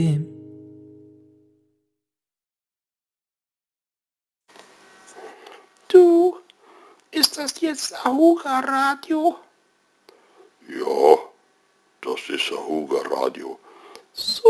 Du, ist das jetzt Ahuga Radio? Ja, das ist Ahuga Radio. So.